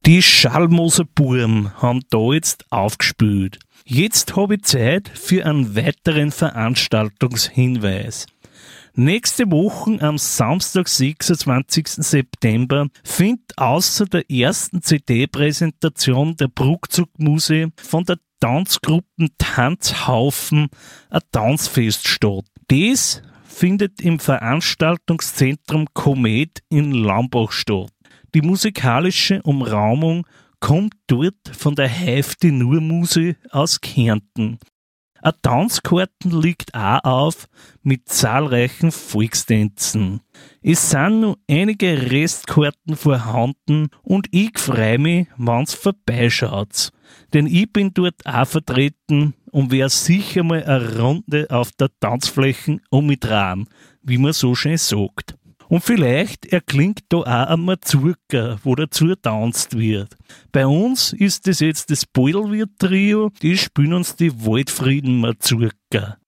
Die Schallmoser Burm haben da jetzt aufgespielt. Jetzt habe ich Zeit für einen weiteren Veranstaltungshinweis. Nächste Woche am Samstag, 26. September, findet außer der ersten CD-Präsentation der Bruckzugmuse von der Tanzgruppen Tanzhaufen ein Tanzfest statt. Das findet im Veranstaltungszentrum Komet in Lambach statt. Die musikalische Umrahmung kommt dort von der Haifte Nur Muse aus Kärnten. Ein Tanzkarten liegt auch auf mit zahlreichen Volkstänzen. Es sind noch einige Restkarten vorhanden und ich freue mich, wenn's vorbeischaut. Denn ich bin dort auch vertreten und werde sicher mal eine Runde auf der Tanzfläche umdrehen, wie man so schön sagt. Und vielleicht erklingt da auch ein Mazurka, wo dazu getanzt wird. Bei uns ist das jetzt das Beutelwirt-Trio, die spielen uns die Waldfrieden-Mazurka.